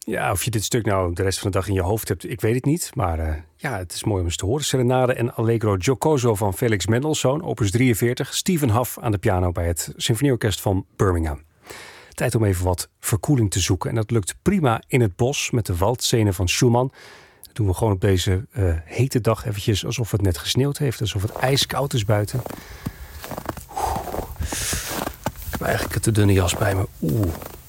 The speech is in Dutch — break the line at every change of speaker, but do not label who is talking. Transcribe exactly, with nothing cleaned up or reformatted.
Ja, of je dit stuk nou de rest van de dag in je hoofd hebt, ik weet het niet. Maar uh, ja, het is mooi om eens te horen. Serenade en Allegro Giocoso van Felix Mendelssohn, opus drieënveertig. Stephen Huff aan de piano bij het Symfonieorkest van Birmingham. Tijd om even wat verkoeling te zoeken. En dat lukt prima in het bos met de waldscène van Schumann. Dat doen we gewoon op deze uh, hete dag eventjes alsof het net gesneeuwd heeft. Alsof het ijskoud is buiten. Oeh. Ik heb eigenlijk te dunne jas bij me. Oeh.